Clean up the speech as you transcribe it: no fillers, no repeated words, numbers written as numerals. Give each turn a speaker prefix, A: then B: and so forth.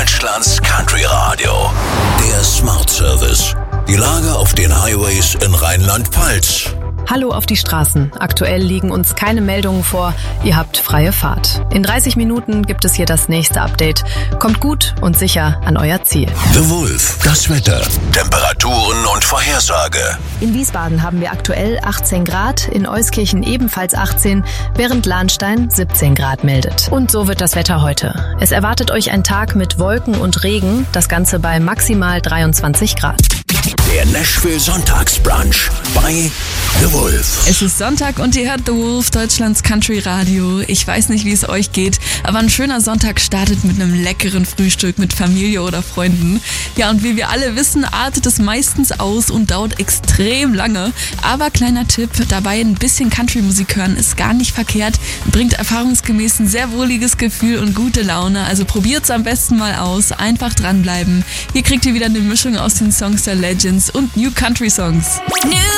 A: Deutschlands Country Radio. Der Smart Service. Die Lage auf den Highways in Rheinland-Pfalz.
B: Hallo auf die Straßen. Aktuell liegen uns keine Meldungen vor. Ihr habt freie Fahrt. In 30 Minuten gibt es hier das nächste Update. Kommt gut und sicher an euer Ziel.
A: The Wolf, das Wetter, Temperaturen und Vorhersage.
B: In Wiesbaden haben wir aktuell 18 Grad, in Euskirchen ebenfalls 18, während Lahnstein 17 Grad meldet. Und so wird das Wetter heute. Es erwartet euch ein Tag mit Wolken und Regen, das Ganze bei maximal 23 Grad.
A: Der Nashville Sonntagsbrunch bei The Wolf.
C: Es ist Sonntag und ihr hört The Wolf, Deutschlands Country Radio. Ich weiß nicht, wie es euch geht, aber ein schöner Sonntag startet mit einem leckeren Frühstück mit Familie oder Freunden. Ja, und wie wir alle wissen, artet es meistens aus und dauert extrem lange. Aber kleiner Tipp, dabei ein bisschen Country-Musik hören ist gar nicht verkehrt, bringt erfahrungsgemäß ein sehr wohliges Gefühl und gute Laune. Also probiert's am besten mal aus, einfach dranbleiben. Hier kriegt ihr wieder eine Mischung aus den Songs der Legends und New Country Songs.
D: New